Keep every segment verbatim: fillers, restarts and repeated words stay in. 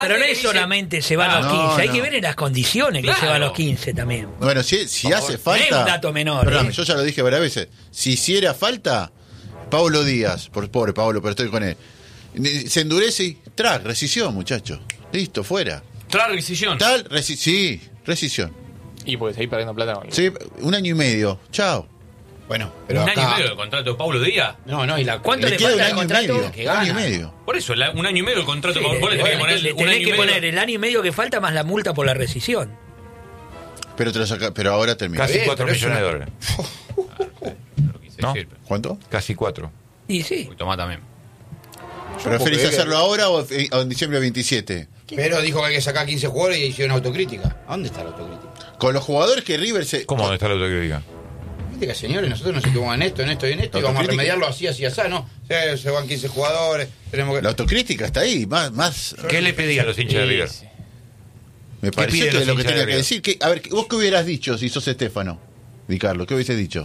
Pero no es solamente se van Ah, los no, quince, hay no. que ver en las condiciones Claro. que se van los quince también. Bueno, si, si hace favor. falta. No es un dato menor, Perdón, ¿eh? yo ya lo dije varias veces. Si hiciera falta, Pablo Díaz, por, pobre Pablo, pero estoy con él. Se endurece y tras, rescisión, muchachos. Listo, fuera. Tras rescisión. Tal, resi sí, rescisión. Y puede seguir perdiendo plata con Sí, un año y medio. Chao. Bueno, pero un acá... año y medio del contrato de Pablo Díaz. No, no, y la... ¿Cuánto Le le queda un falta el año y contrato? medio. que Un año y gana. medio. Por eso, la- un año y medio el contrato. Sí, vos le tenés que poner le un tenés año y que medio. poner el año y medio que falta más la multa por la rescisión. Pero, te lo saca, pero ahora termina. Casi bien, cuatro pero es millones de una- dólares. Lo quise ¿No? decir, pero- ¿Cuánto? Casi cuatro. Y sí. Uy, Tomás también. ¿Preferís creer que- hacerlo ahora o, o en diciembre veintisiete? Pero dijo que hay que sacar quince jugadores y hicieron autocrítica. ¿A dónde está la autocrítica? Con los jugadores que River se. ¿Cómo dónde está la autocrítica? Crítica, señores, nosotros nos equivocamos en esto, en esto y en esto, y La vamos a autocrítica. remediarlo así, así, así, ¿no? Se, se van quince jugadores, tenemos que... La autocrítica está ahí, más. más ¿Qué le pedían los hinchas de River? me pareció piden que los es lo que hinchas de tenía que River? decir. Que, a ver, ¿vos qué hubieras dicho si sos Estefano? Di Carlos, ¿qué hubieses dicho?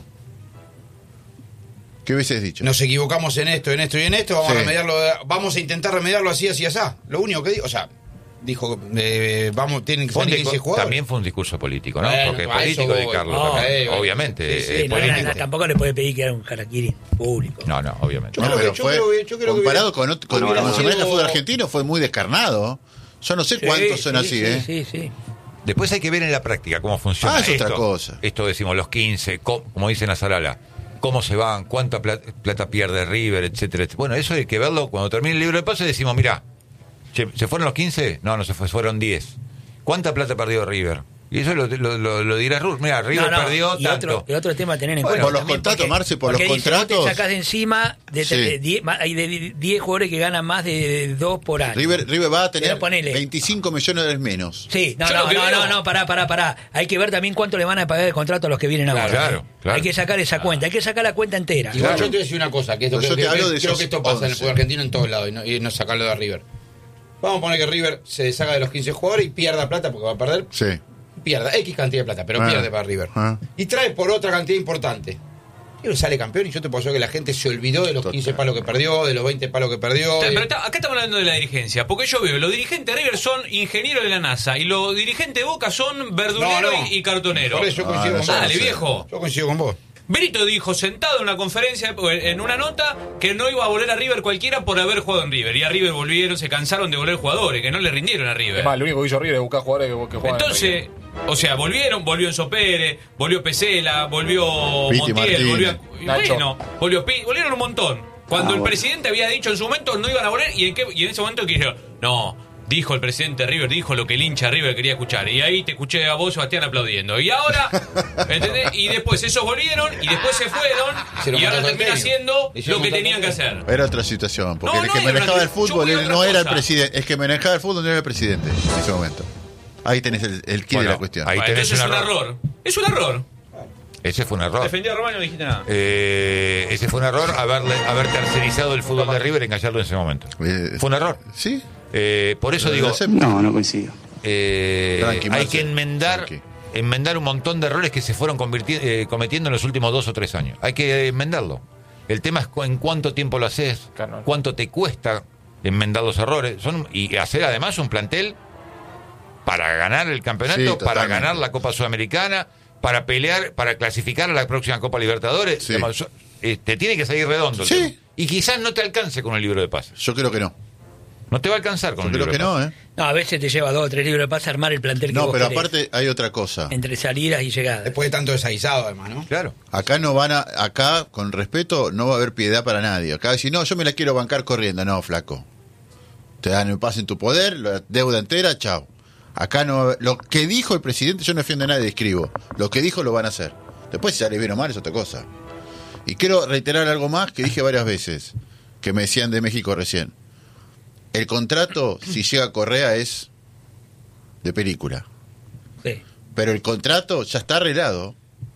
¿Qué hubieses dicho? Nos equivocamos en esto, en esto y en esto, vamos Sí. a remediarlo, vamos a intentar remediarlo así, así, así. Lo único que digo, o sea, dijo, eh, vamos, tienen que Fue un salir discu- quince jugadores. también fue un discurso político, ¿no? Bueno, Porque es a eso político de voy. Carlos. No, también. eh, obviamente, sí, sí, es Sí, no, político. no, tampoco le puede pedir que haga un jaraquiri público. No, no, obviamente. No, creo pero que- yo fue, creo que- yo creo que comparado hubiera- con, ot- con hubiera como se maneja el sido- fútbol argentino, fue muy descarnado. Yo no sé Sí, cuántos son sí, así, sí, ¿eh? Sí, sí. Después hay que ver en la práctica cómo funciona Ah, es esto. otra cosa. Esto decimos los quince, co- como dicen a Salala, cómo se van, cuánta pla- plata pierde River, etcétera, etcétera. Bueno, eso hay que verlo cuando termine el libro de pases. Decimos, mira, ¿se fueron los quince? No, no se fue, fueron diez. ¿Cuánta plata perdió River? Y eso lo, lo, lo, lo dirá Ruth. Mira, River No, no, perdió y tanto. otro, y otro tema a tener en Bueno, cuenta. por los también, contratos, porque- Marce, por porque los dice, vos contratos. te sacás de encima, de, Sí. de diez, ma- hay de diez jugadores que ganan más de dos por año. River, River va a tener Pero ponele. veinticinco millones de dólares menos. Sí, no, Yo no, lo que no, veo- no, no, pará, pará, pará. Hay que ver también cuánto le van a pagar el contrato a los que vienen ahora. claro, ¿eh? claro. Hay que sacar esa cuenta, hay que sacar la cuenta entera. Igual Claro. yo te voy a decir una cosa, que esto Pero yo creo, te que, hablo de creo esos que esto pasa en el once. fútbol argentino en todos lados y no, y no sacarlo de River. Vamos a poner que River se deshaga de los quince jugadores y pierda plata porque va a perder. Sí. Pierda X cantidad de plata, pero Ah. pierde para River. Ah. Y trae por otra cantidad importante. Y sale campeón y yo te puedo decir que la gente se olvidó de los Total. quince palos que perdió, de los veinte palos que perdió. Pero de- está- acá estamos hablando de la dirigencia, porque yo veo, los dirigentes de River son ingenieros de la NASA y los dirigentes de Boca son verduleros No, no. y, y cartoneros. Por eso yo coincido Ah, con no vos. Dale, viejo. Yo coincido con vos. Benito dijo sentado en una conferencia, en una nota, que no iba a volver a River cualquiera por haber jugado en River. Y a River volvieron, se cansaron de volver jugadores, que no le rindieron a River. Es más, lo único que hizo River es buscar jugadores que, que juegan en Entonces, River. o sea, volvieron, volvió Enzo Pérez, volvió Pesela, volvió Piti Montiel, Martínez. volvió... y Nacho. Bueno, volvió Pi- volvieron un montón. Cuando el presidente había dicho en su momento no iban a volver, y en, qué- y en ese momento que dijeron, no, dijo el presidente de River, dijo lo que el hincha de River quería escuchar. Y ahí te escuché a vos, Sebastián, aplaudiendo. Y ahora, ¿entendés? Y después esos volvieron, y después se fueron, Hicieron y ahora contrato termina al técnico. haciendo Hicieron lo que contrato tenían que al hacer. Era otra situación, porque No, el no que era manejaba una- el fútbol yo voy a él no otra era el cosa. presidente. El que manejaba el fútbol no era el presidente en ese momento. Ahí tenés el, el quid Bueno, de la cuestión. ahí Bueno, tenés entonces es un un error. error. Es un error. Ese fue un error. Defendí a Román y no dijiste nada. Eh, ese fue un error haberle, haber tercerizado el fútbol de River y engañarlo en ese momento. Eh, Fue un error. ¿Sí? Eh, por eso Lo digo, acepto. No, no coincido. eh, Tranqui, hay Marce. que enmendar Tranqui. enmendar un montón de errores que se fueron convirti- eh, cometiendo en los últimos dos o tres años. Hay que enmendarlo. El tema es cu- en cuánto tiempo lo haces, Claro. cuánto te cuesta enmendar los errores son y hacer además un plantel para ganar el campeonato, Sí, para totalmente. ganar la Copa Sudamericana, para pelear, para clasificar a la próxima Copa Libertadores. Sí. Digamos, so- eh, te tiene que salir redondo. el Sí. tema. Y quizás no te alcance con el libro de pases. Yo creo que no. No te va a alcanzar con Yo el creo libro que de no, pases. ¿eh? No, a veces te lleva dos o tres libros de pase a armar el plantel que No, vos pero querés, aparte hay otra cosa. entre salidas y llegadas. Después de tanto desaguisado, además, ¿no? Claro. Acá no van a, acá, con respeto, no va a haber piedad para nadie. Acá si no, yo me la quiero bancar corriendo. No, flaco. Te dan el pase en tu poder, la deuda entera, chao. Acá no va a haber- lo que dijo el presidente, yo no defiendo a nadie, escribo. Lo que dijo lo van a hacer. Después si sale bien o mal es otra cosa. Y quiero reiterar algo más que dije varias veces, que me decían de México recién. El contrato, si llega Correa, es de película. Sí. Pero el contrato ya está arreglado.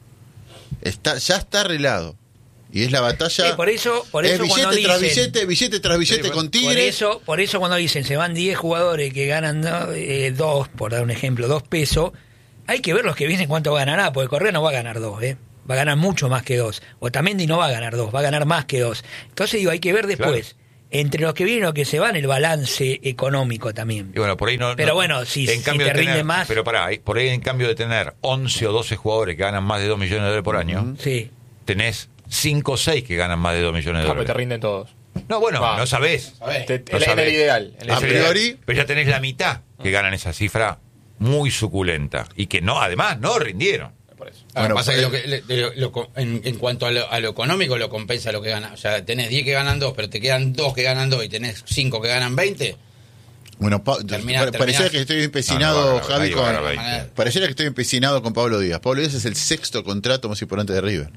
Está, ya está arreglado. Y es la batalla. Sí, por eso, por es eso billete cuando tras dicen, billete, billete tras billete Sí, con por Tigre. eso, por eso cuando dicen se van diez jugadores que ganan ¿no? eh, dos, por dar un ejemplo, dos pesos, hay que ver los que vienen cuánto ganará, porque Correa no va a ganar dos, ¿eh? Va a ganar mucho más que dos. Otamendi no va a ganar dos, va a ganar más que dos. Entonces digo, hay que ver después entre los que vienen y los que se van, el balance económico también. Y bueno, por ahí no. Pero no- bueno, si, en si cambio te de rinde tener- más. Pero pará, ahí- por ahí en cambio de tener once o doce jugadores que ganan más de dos millones de dólares por año, Sí. tenés cinco o seis que ganan más de dos millones de Ah, pero te dólares. rinden todos. No, bueno, Va. no sabés. ¿Sabés? Te- Lo en, en sabés. el ideal. En el A Es el ideal. priori- ideal. Pero ya tenés la mitad que ganan esa cifra muy suculenta. Y que no, además, no rindieron. Por eso. Ah, Bueno, pasa pues, que, lo que le- de lo- lo- en, en cuanto a lo, a lo económico, lo compensa lo que gana. O sea, tenés diez que ganan dos, pero te quedan dos que ganan dos y tenés cinco que ganan veinte. Bueno, pa- Termina- pare- pareciera terminás. que estoy empecinado, No, no va a ganar, Javi, nadie va a con... ganar veinte. Pareciera que estoy empecinado con Pablo Díaz. Pablo Díaz es el sexto contrato más importante de River.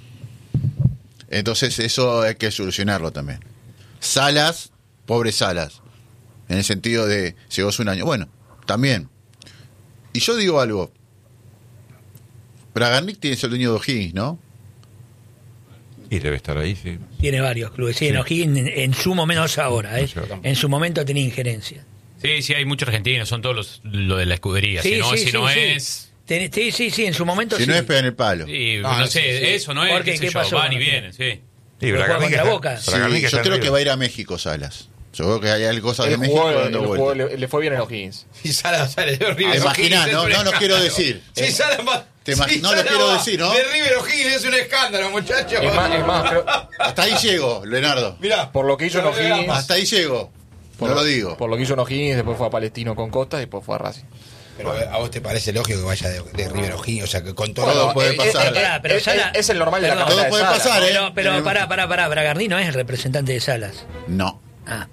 Entonces eso hay que solucionarlo también. Salas, pobre Salas, en el sentido de llegó hace un año. Bueno, también. Y yo digo algo. Bragarnik tiene el dueño de O'Higgins, ¿no? Y debe estar ahí, sí. Tiene varios clubes. Sí, en O'Higgins, en, en su momento, no ahora, ¿eh? En su momento tenía injerencia. Sí, sí, hay muchos argentinos, son todos los, lo de la escudería. Sí, si no, sí, si sí, no sí. es. Ten- Sí, sí, sí, en su momento Si sí. no es pegar en el palo. Sí, No, no, sí, sé, sí. eso no es. ¿Por qué? qué sé ¿Qué yo, pasó van con y aquel? vienen, sí. Sí, Pero juega Bragarnik contra está- Boca. Sí, Bragarnik yo está en creo que River. va a ir a México, Salas. Yo creo que hay algo cosas de Él México jugó, dando él vuelta. jugó- le, le fue bien en O'Higgins. Si Sala sale de River. Ah, imaginá, O'Higgins no, es un no, no quiero escándalo. decir. Si Sala va- Te imag- si no lo Sala quiero va decir, ¿no? De River O'Higgins es un escándalo, muchachos. Es más, es más, creo- Hasta ahí llego, Leonardo. Mirá, por lo que hizo en O'Higgins. Hasta ahí llego. Por No lo digo. Por lo que hizo en O'Higgins, después fue a Palestino con Costa y después fue a Racing. Pero a vos te parece lógico que vaya de, de River O'Higgins, o sea, que con todo. Todo puede eh, pasar. eh, eh, Pará, pero es, Sala- es- es el normal de la Perdón. carrera Todo de puede Sala. pasar, ¿eh? Pero, pero Eh, pará, pará, pará. Bragardí no es el representante de Salas. No. Ah.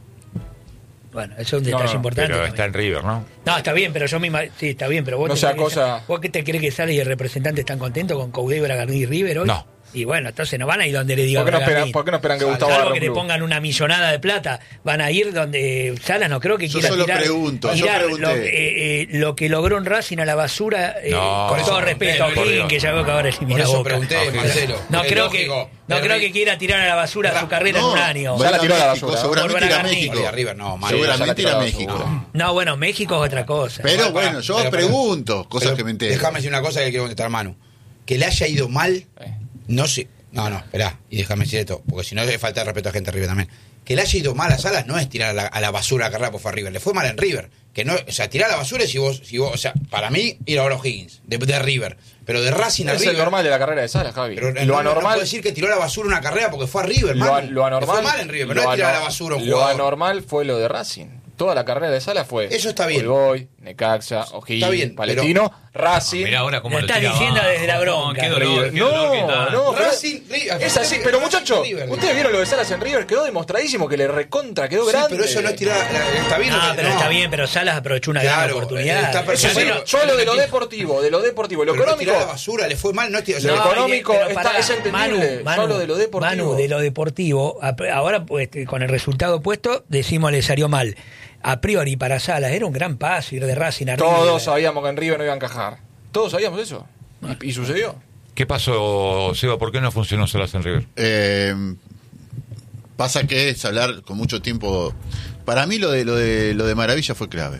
Bueno, eso es un No, detalle no, importante. Pero también. está en River, ¿no? No, está bien, pero yo misma. Sí, está bien, pero vos. No te sea crees que- cosa- ¿Vos qué te crees que Salas y el representante están contentos con Coudet, Bragardí y River hoy? No. Y bueno, entonces no van a ir donde le diga ¿Por qué no esperan, Bragardí. por qué no esperan que Salvo Gustavo Salvo agarre que un le club? pongan una millonada de plata, van a ir donde Salas no creo que Yo quiera solo tirar, pregunto, yo tirar pregunté. lo, eh, eh, lo que logró en Racing a la basura, eh, No. con Por todo eso respeto a pregunté, por O'Higgins, Dios. que ya veo que ahora Por elimina eso Boca. pregunté, Ah, Marcelo. No Es creo que lógico. no De creo Ri- que quiera tirar a la basura su carrera en un año. Va a ir la a tiró a la México, basura. seguramente Por ir a Bragardí. México. A River, no, Mario, Seguramente ya la ir a tiró a la México. basura. No, bueno, México es otra cosa. Pero Pará, bueno, yo pero, pará. pregunto cosas Pero que me entero. Déjame decir una cosa que quiero contestar, Manu. Que le haya ido mal, Eh. no sé. No, no, esperá, y déjame decir esto, porque si no es falta de respeto a gente de River también. Que le haya ido mal a Salas no es tirar a la, a la basura la carrera por fue a River, le fue mal en River. Que no, o sea, tirar a la basura es si vos, si vos, o sea, para mí, ir ahora a O'Higgins, de, de River. Pero de Racing a Es River. el normal de la carrera de Sala, Javi. Pero lo no, no, no anormal. puedo decir que tiró a la basura una carrera porque fue a River, Lo, Manu. an- lo anormal. Le fue mal en River, pero no lo es tirar a la ano- basura un Lo jugador. anormal fue lo de Racing. Toda la carrera de Sala fue. Eso está bien. Boy, Necaxa, O'Higgins, Está bien, Palestino, Racing. Mirá ahora cómo Lo lo estás tira diciendo abajo. desde la bronca. Qué dolor, qué No, dolor que está. no, pero- Racing, River. Es así, pero muchachos, River. ustedes vieron lo de Salas en River, quedó demostradísimo que le recontra, quedó Sí, grande. pero eso no es tirar. la- Está bien, No, lo que- pero no. está bien, pero Salas aprovechó una gran Claro, oportunidad. está Eso perfecto. sí, Bueno, yo hablo de lo deportivo, de lo deportivo, lo Pero no económico. tirar a la basura, le fue mal, no es tirar. o sea, Lo No, económico pero está- pará, es entendible. Manu, Yo Manu, hablo de lo deportivo. Manu, de lo deportivo. a- Ahora, pues, con el resultado puesto, decimos le salió mal. A priori, para Salas, era un gran paso ir de Racing a River. Todos sabíamos que en River no iba a encajar. Todos sabíamos eso. Y, y sucedió. ¿Qué pasó, Seba? ¿Por qué no funcionó Salas en River? Eh, pasa que es hablar con mucho tiempo. Para mí lo de lo de lo de Maravilla fue clave.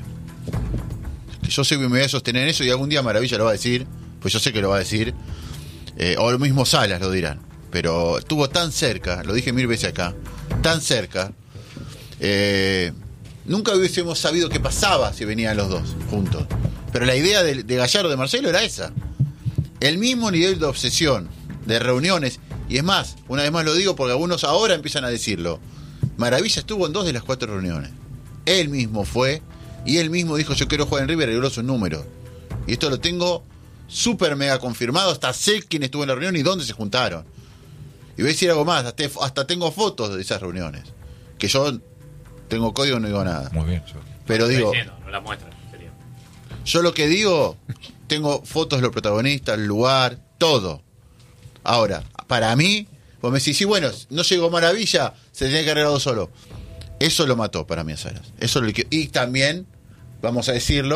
Yo sé que me voy a sostener eso y algún día Maravilla lo va a decir, pues yo sé que lo va a decir. Eh, o lo mismo Salas lo dirán. Pero estuvo tan cerca, lo dije mil veces acá, tan cerca. Eh, nunca hubiésemos sabido qué pasaba si venían los dos juntos. Pero la idea de, de Gallardo de Marcelo era esa. El mismo nivel de obsesión, de reuniones. Y es más, una vez más lo digo porque algunos ahora empiezan a decirlo. Maravilla estuvo en dos de las cuatro reuniones. Él mismo fue y él mismo dijo yo quiero jugar en River y logró sus números. Y esto lo tengo súper mega confirmado. Hasta sé quién estuvo en la reunión y dónde se juntaron. Y voy a decir algo más. Hasta, hasta tengo fotos de esas reuniones. Que yo tengo código y no digo nada. Muy bien. yo- Pero digo, Está diciendo, no la muestra, sería. yo lo que digo, tengo fotos de los protagonistas, el lugar, todo. Ahora, para mí, vos me decís, sí, bueno, no llegó Maravilla, se tenía que arreglar solo. Eso lo mató para mí a Salas. Eso lo liquidó. Y también, vamos a decirlo,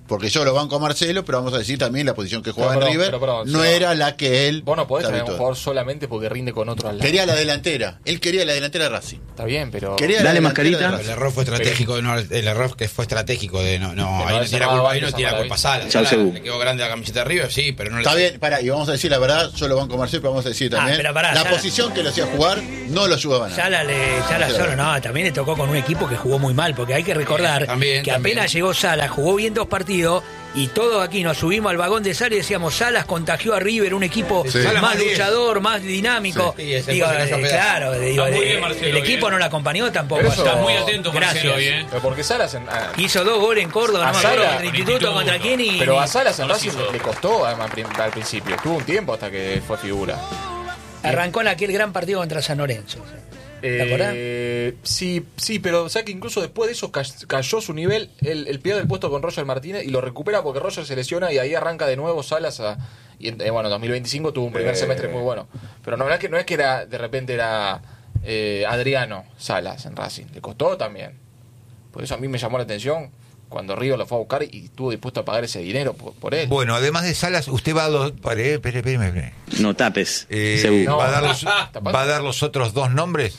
Porque yo lo banco a Marcelo, pero vamos a decir también la posición que jugaba Pero, en River pero, pero, no yo- era la que él. Vos no podés se traer a un habituó. jugador solamente porque rinde con otro al lado. Quería la delantera. Él quería la delantera de Racing. Está bien, pero. Quería la Dale, delantera mascarita. de El Racing. error fue estratégico, no, el error que fue estratégico de no, no, no ahí no haber tiene la sacado culpa, ahí no varios tiene la a culpa Sala. Chau, Sala Sebu. le quedó grande la camiseta de River, sí, pero no le Está bien, pará, y vamos a decir la verdad, yo lo banco a Marcelo, pero vamos a decir también. Ah, pero pará, la Sala- posición que lo hacía jugar no lo ayudaba nada. Sala, le, Sala Sí, solo, no, también le tocó con un equipo que jugó muy mal, porque hay que recordar Eh, también, que también. apenas llegó Sala, jugó bien dos partidos, y todos aquí nos subimos al vagón de Sala y decíamos, Salas contagió a River, un equipo Sí. más Sala más diez. luchador, más dinámico. Sí, ese Digo, fue el que eh, hizo claro, digo, Está muy eh, bien, Marcelo, el equipo bien. no la acompañó tampoco. Pero eso- Está muy atento Gracias. Marcelo hoy, ¿eh? Pero porque Salas. En, ah, Hizo dos goles en Córdoba, A no me acuerdo Sala- contra el Instituto, Instituto. contra quién y... pero a Salas en no Racing se hizo. le costó además, prim- al principio. Tuvo un tiempo hasta que fue figura. Arrancó en aquel gran partido contra San Lorenzo. ¿Te acordás? Eh, sí, sí, pero o sea que incluso después de eso ca- cayó su nivel, el, el pierde el puesto con Roger Martínez y lo recupera porque Roger se lesiona y ahí arranca de nuevo Salas a, y en- eh, bueno, dos mil veinticinco tuvo un primer Eh. semestre muy bueno. Pero no, no es que no es que era de repente era eh, Adriano Salas en Racing, le costó también. Por eso a mí me llamó la atención cuando River lo fue a buscar y estuvo dispuesto a pagar ese dinero por, por él. Bueno, además de Salas, usted va a los... Espere, espere, espere, espere. No tapes, Eh, Sebu. No. ¿va, a dar los, Tapate. ¿Va a dar los otros dos nombres?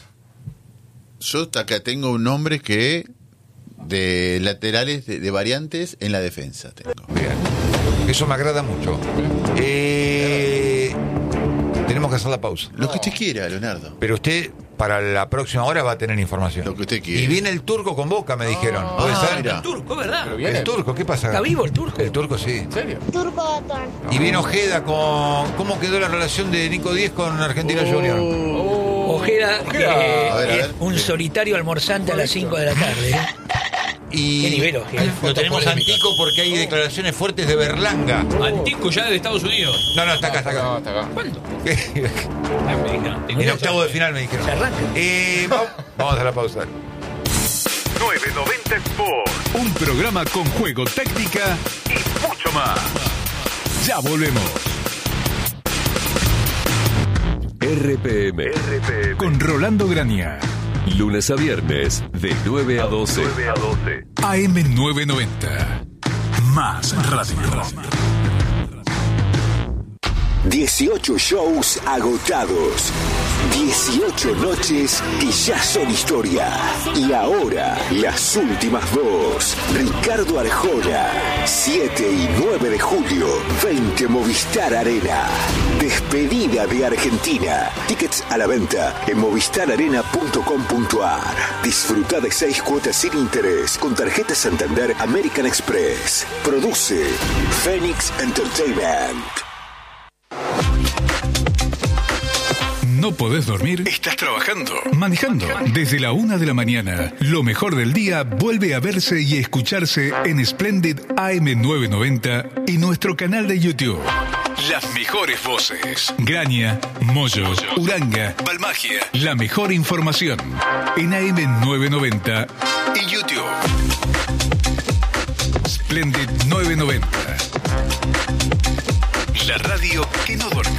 Yo acá tengo un nombre que de laterales, de, de variantes en la defensa tengo. Bien. Eso me agrada mucho. Eh, tenemos que hacer la pausa. Lo que usted quiera, Leonardo. Pero usted, para la próxima hora, va a tener información. Lo que usted quiera. Y viene el turco con Boca, me dijeron. ¿Puede Ah, ser? mira. Turco, ¿verdad? Pero viene. El turco, ¿qué pasa? ¿Está vivo el turco? El turco, sí. ¿En serio? Y viene Ojeda con... ¿Cómo quedó la relación de Nico Díez con Argentino Junior? Ojeda, Ojeda. que A ver, a es ver. un solitario almorzante a las cinco de la tarde. ¿eh? Y Qué nivel, Ojeda. lo Foto tenemos polémica. antico porque hay declaraciones fuertes de Berlanga. Antico ya de Estados Unidos. No, no, está acá, está No, acá. hasta acá. ¿Cuándo? Ah, me dijeron, tengo En que octavo de final me dijeron. Se arranca. Eh, va- vamos a la pausa. novecientos noventa Sport. Un programa con juego, técnica y mucho más. Ya volvemos. R P M. Con Rolando Grania. Lunes a viernes de nueve a doce. A M novecientos noventa. Más radio. dieciocho shows agotados. dieciocho noches que ya son historia. Y ahora, las últimas dos. Ricardo Arjona. siete y nueve de julio. veinte Movistar Arena. Despedida de Argentina. Tickets a la venta en movistar arena punto com punto a r. Disfruta de seis cuotas sin interés con tarjeta Santander American Express. Produce Phoenix Entertainment. ¿No podés dormir? ¿Estás trabajando? ¿Manejando? Desde la una de la mañana, lo mejor del día vuelve a verse y escucharse en Splendid A M novecientos noventa y nuestro canal de YouTube. Las mejores voces. Graña, Moyo, Uranga, Balmagia. La mejor información en A M novecientos noventa y YouTube. Splendid novecientos noventa. La radio que no duerme.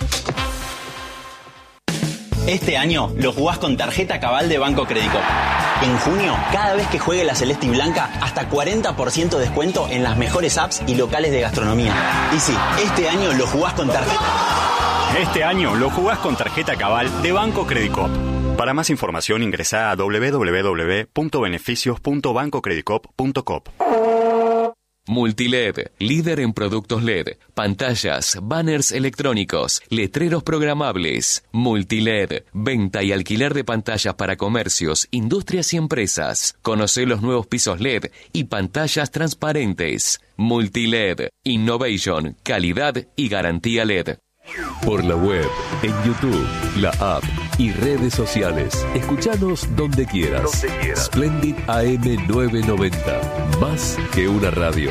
Este año lo jugás con tarjeta Cabal de Banco Credicop. En junio, cada vez que juegue la Celeste y Blanca, hasta cuarenta por ciento de descuento en las mejores apps y locales de gastronomía. Y sí, este año lo jugás con tarjeta. Este año lo jugás con tarjeta Cabal de Banco Credicop. Para más información ingresá a doble u doble u doble u punto beneficios punto banco credicop punto com. Multiled, líder en productos L E D, pantallas, banners electrónicos, letreros programables. Multiled, venta y alquiler de pantallas para comercios, industrias y empresas. Conoce los nuevos pisos L E D y pantallas transparentes. Multiled, innovation, calidad y garantía L E D. Por la web, en YouTube, la app y redes sociales. Escuchanos donde quieras. Donde quieras. Splendid A M novecientos noventa. Más que una radio.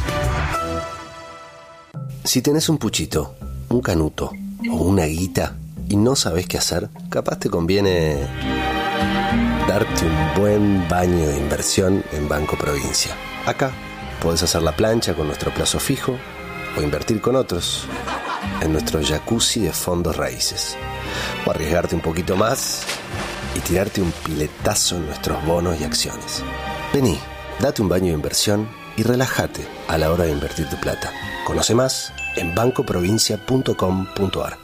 Si tenés un puchito, un canuto o una guita y no sabés qué hacer, capaz te conviene darte un buen baño de inversión en Banco Provincia. Acá podés hacer la plancha con nuestro plazo fijo o invertir con otros en nuestro jacuzzi de fondos raíces, o arriesgarte un poquito más y tirarte un piletazo en nuestros bonos y acciones. Vení, Date un baño de inversión y relájate a la hora de invertir tu plata. Conoce más en banco provincia punto com punto a r.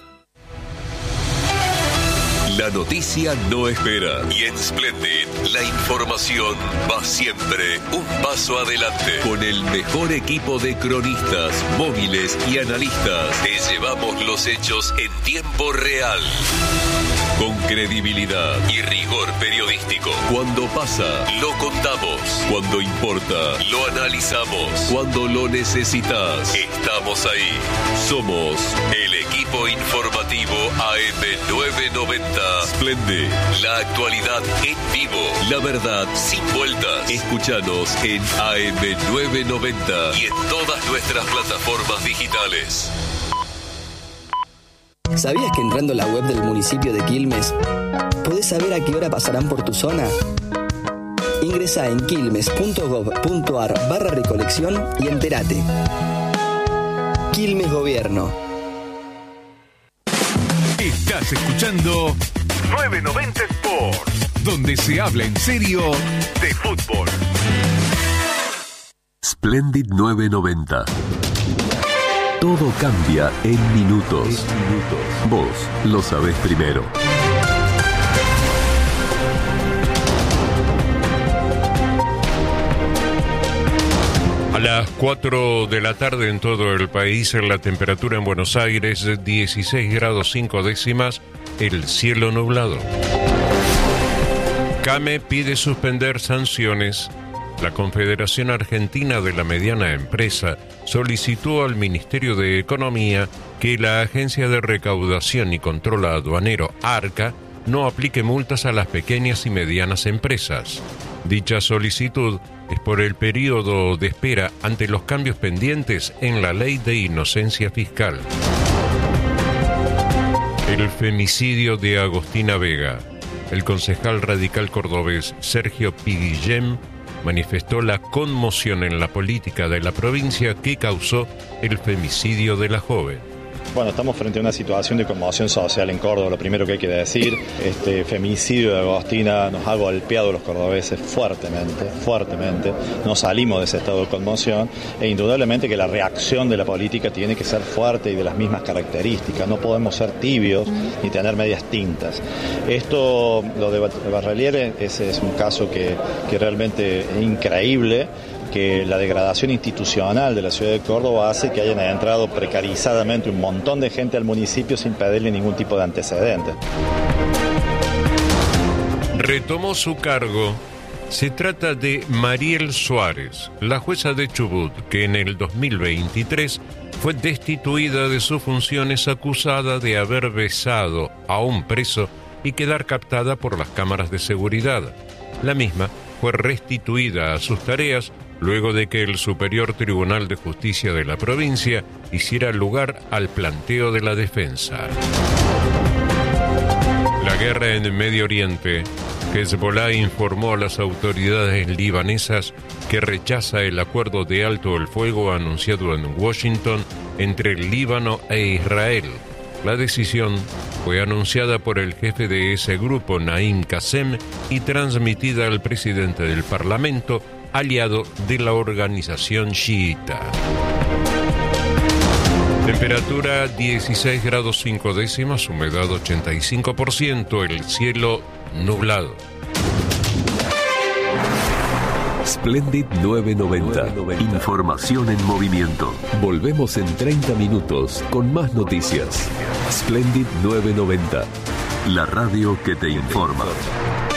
La noticia no espera y en Splendid la información va siempre un paso adelante. Con el mejor equipo de cronistas, móviles y analistas te llevamos los hechos en tiempo real. Con credibilidad y rigor periodístico. Cuando pasa, lo contamos. Cuando importa, lo analizamos. Cuando lo necesitas, estamos ahí. Somos el equipo informativo A M novecientos noventa. Splendid, la actualidad en vivo. La verdad sin vueltas. Escúchanos en A M novecientos noventa y en todas nuestras plataformas digitales. ¿Sabías que entrando a la web del municipio de Quilmes podés saber a qué hora pasarán por tu zona? Ingresá en quilmes punto gob punto a r barra recolección y entérate. Quilmes Gobierno. Estás escuchando nueve noventa Sports, donde se habla en serio de fútbol. Splendid nueve noventa. Todo cambia en minutos. Vos lo sabés primero. A las cuatro de la tarde en todo el país, la temperatura en Buenos Aires dieciséis grados cinco décimas, el cielo nublado. CAME pide suspender sanciones. La Confederación Argentina de la Mediana Empresa solicitó al Ministerio de Economía que la Agencia de Recaudación y Control Aduanero, ARCA, no aplique multas a las pequeñas y medianas empresas. Dicha solicitud es por el periodo de espera ante los cambios pendientes en la Ley de Inocencia Fiscal. El femicidio de Agostina Vega. El concejal radical cordobés Sergio Piguillem manifestó la conmoción en la política de la provincia que causó el femicidio de la joven. Bueno, estamos frente a una situación de conmoción social en Córdoba, lo primero que hay que decir. Este femicidio de Agostina nos ha golpeado a los cordobeses fuertemente, fuertemente. No salimos de ese estado de conmoción e indudablemente que la reacción de la política tiene que ser fuerte y de las mismas características. No podemos ser tibios ni tener medias tintas. Esto, lo de Barraliere, ese es un caso que, que realmente es increíble, que la degradación institucional de la ciudad de Córdoba hace que hayan entrado precarizadamente un montón de gente al municipio sin pedirle ningún tipo de antecedentes. Retomó su cargo. Se trata de Mariel Suárez, la jueza de Chubut, que en el dos mil veintitrés fue destituida de sus funciones acusada de haber besado a un preso y quedar captada por las cámaras de seguridad. La misma fue restituida a sus tareas luego de que el Superior Tribunal de Justicia de la provincia hiciera lugar al planteo de la defensa. La guerra en el Medio Oriente. Hezbollah informó a las autoridades libanesas que rechaza el acuerdo de alto el fuego anunciado en Washington entre el Líbano e Israel. La decisión fue anunciada por el jefe de ese grupo, Naim Qassem, y transmitida al presidente del Parlamento, aliado de la organización chiita. Temperatura dieciséis grados cinco décimas, humedad ochenta y cinco por ciento, el cielo nublado. Splendid nueve noventa. Información en movimiento. Volvemos en treinta minutos con más noticias. Splendid nueve noventa. La radio que te informa.